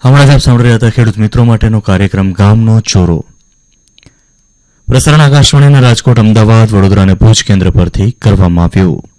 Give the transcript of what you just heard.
હમણાં જ આપ સાંભળી રહ્યા હતા ખેડૂત મિત્રો માટેનો કાર્યક્રમ ગામનો ચોરો. પ્રસારણ આકાશવાણીના રાજકોટ, અમદાવાદ, વડોદરા અને ભુજ કેન્દ્ર પરથી કરવામાં આવ્યું.